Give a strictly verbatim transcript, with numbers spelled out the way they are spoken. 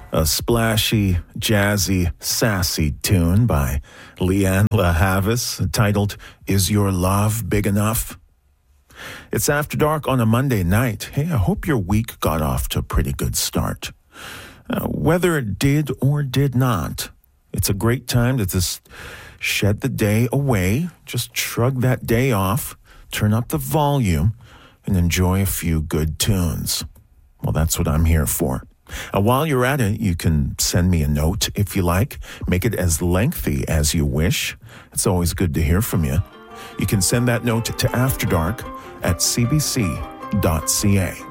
A splashy, jazzy, sassy tune by Leanne LaHavis titled, Is Your Love Big Enough? It's After Dark on a Monday night. Hey, I hope your week got off to a pretty good start. Uh, whether it did or did not, it's a great time to just shed the day away, just shrug that day off, turn up the volume, and enjoy a few good tunes. Well, that's what I'm here for. Uh, while you're at it, you can send me a note if you like. Make it as lengthy as you wish. It's always good to hear from you. You can send that note to After Dark at c b c dot c a.